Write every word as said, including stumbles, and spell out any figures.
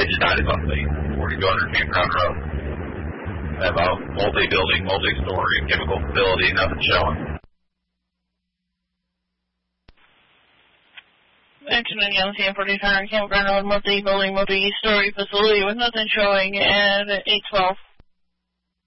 Schneider company, forty-two hundred Campground Road. They have a multi-building, multi-story chemical facility, nothing showing. Accident on San forty-two hundred Campground Road, multi-building, multi-story facility with nothing showing at eight twelve.